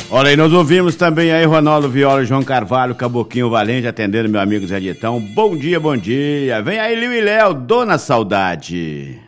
Olha aí, nós ouvimos também aí Ronaldo Viola, João Carvalho, Caboquinho Valente, atendendo meu amigo Zé Ditão. Bom dia, bom dia. Vem aí, Liu e Léo, Dona Saudade.